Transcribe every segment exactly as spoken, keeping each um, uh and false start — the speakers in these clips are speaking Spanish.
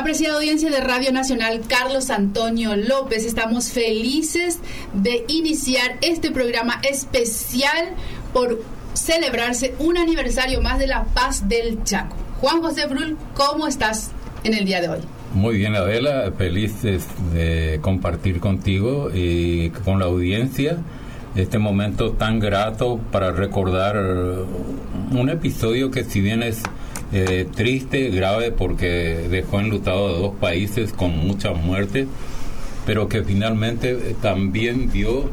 Apreciada audiencia de Radio Nacional, Carlos Antonio López, estamos felices de iniciar este programa especial por celebrarse un aniversario más de la Paz del Chaco. Juan José Brull, ¿cómo estás en el día de hoy? Muy bien, Adela, feliz de compartir contigo y con la audiencia este momento tan grato para recordar un episodio que, si bien es eh, triste, grave, porque dejó enlutado a dos países con muchas muertes, pero que finalmente también dio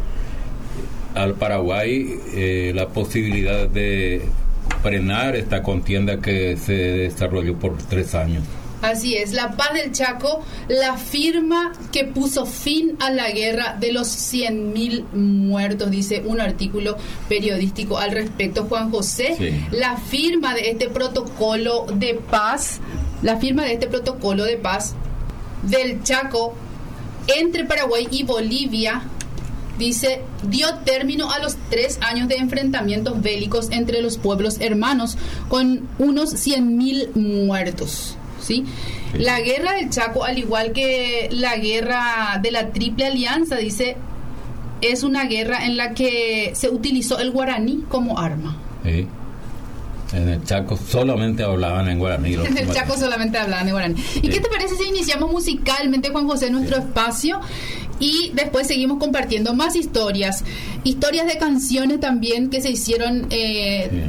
al Paraguay eh, la posibilidad de frenar esta contienda que se desarrolló por tres años. Así es, la Paz del Chaco, la firma que puso fin a la guerra de los cien mil muertos, dice un artículo periodístico al respecto. Juan José, sí. la firma de este protocolo de paz, la firma de este protocolo de paz del Chaco entre Paraguay y Bolivia, dice, dio término a los tres años de enfrentamientos bélicos entre los pueblos hermanos, con unos cien mil muertos. ¿Sí? Sí. La guerra del Chaco, al igual que la guerra de la Triple Alianza, dice, es una guerra en la que se utilizó el guaraní como arma. Sí. En el Chaco solamente hablaban en guaraní. En el Chaco solamente hablaban en guaraní. ¿Y sí. qué te parece si iniciamos musicalmente, Juan José, nuestro sí. espacio? Y después seguimos compartiendo más historias. Historias de canciones también que se hicieron... Eh, sí.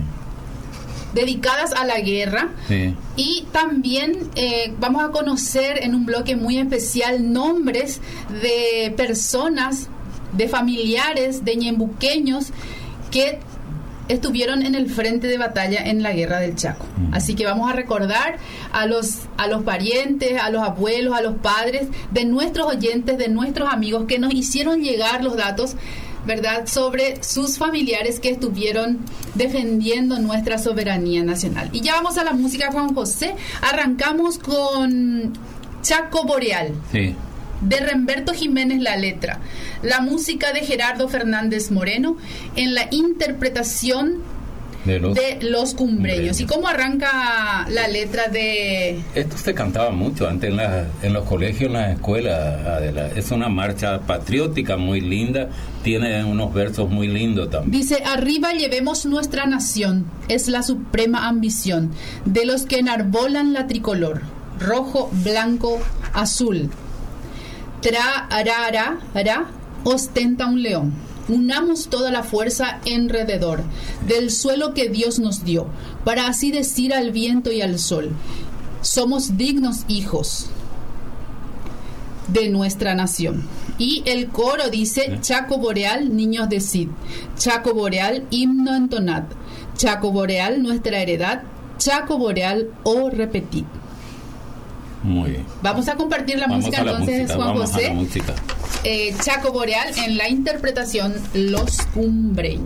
dedicadas a la guerra, sí. y también eh, vamos a conocer en un bloque muy especial nombres de personas, de familiares, de ñembuqueños que estuvieron en el frente de batalla en la guerra del Chaco. Mm. Así que vamos a recordar a los, a los parientes, a los abuelos, a los padres de nuestros oyentes, de nuestros amigos que nos hicieron llegar los datos, ¿verdad?, sobre sus familiares que estuvieron defendiendo nuestra soberanía nacional. Y ya vamos a la música, Juan José. Arrancamos con Chaco Boreal. Sí. De Remberto Jiménez la letra. La música de Gerardo Fernández Moreno en la interpretación de los, de los cumbreños. cumbreños. ¿Y cómo arranca la letra de...? Esto se cantaba mucho antes en, la, en los colegios, en las escuelas, Adela. Es una marcha patriótica muy linda, tiene unos versos muy lindos también. Dice, arriba llevemos nuestra nación, es la suprema ambición de los que enarbolan la tricolor, rojo, blanco, azul. Tra, ara, ara, ara, ostenta un león. Unamos toda la fuerza enrededor del suelo que Dios nos dio, para así decir al viento y al sol, somos dignos hijos de nuestra nación. Y el coro dice, Chaco Boreal, niños de Cid, Chaco Boreal, himno entonad, Chaco Boreal, nuestra heredad, Chaco Boreal, oh repetid. Muy bien. Vamos a compartir la vamos música entonces, música, Juan José. Eh, Chaco Boreal en la interpretación Los Cumbreños.